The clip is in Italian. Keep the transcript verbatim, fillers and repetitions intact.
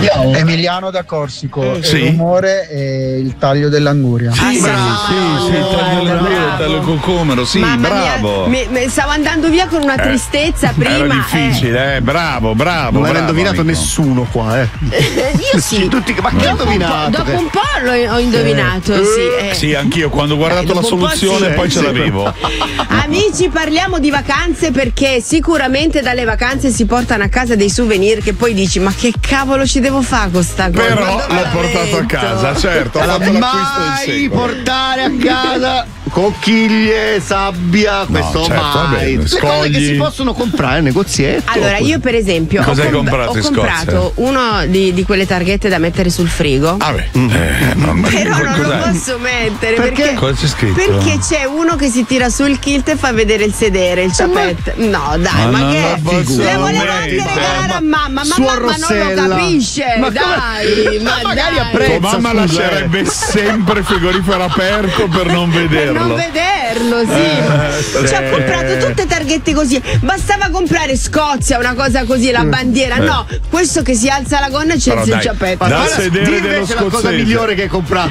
Emiliano da Corsico, Sì. il rumore e il taglio dell'anguria. Sì, sì, sì, sì, il taglio dell'anguria, il taglio cocomero, sì, Mamma bravo. mia, mi- mi- stavo andando via con una tristezza Eh, prima. Era difficile, eh, bravo, bravo. Non era bravo, indovinato amico. nessuno qua, eh. Eh, io sì. Tutti, ma che ha Dopo un po', indovinato? dopo un po' l'ho, ho indovinato, sì. eh. Sì, anch'io quando ho guardato Dai, la dopo un po' soluzione sì. poi ce Sì. l'avevo. Amici, parliamo di vacanze perché sicuramente dalle vacanze si portano a casa dei souvenir che poi dici ma che cavolo ci devo fare con sta cosa? Però Ma dove l'ho la portato a metto? casa, certo, ho Allora, fatto l'acquisto del mai secolo. portare a casa conchiglie, sabbia, questo certo, va mai. bene, Le cose scogli. che si possono comprare al negozietto. Allora, io per esempio ho, Cosa hai com- comprato ho in Scozia? comprato uno di, di quelle targhette da mettere sul frigo. Vabbè, eh, mamma mia, Però non lo cos'è? posso mettere Perché? perché, Cosa c'è scritto? perché c'è uno che si tira sul kilt e fa vedere il sedere, il ciappetto. No, dai, Ma ma, non che la posso le volevo anche mettere. regalare a mamma, ma Suor mamma non Rossella. lo capisce. Ma dai, ma magari dai. apprezza. Tua mamma scusa, lascerebbe sempre il frigorifero aperto per non Per vederlo. non vederlo, sì. Eh, Ci ho sì. comprato tutte targhette così. Bastava comprare Scozia, una cosa così, la bandiera. No, questo che si alza la gonna e c'è Però il dai, ciappetto. da Guarda, sedere di dello invece la cosa scozzese. migliore che hai comprato.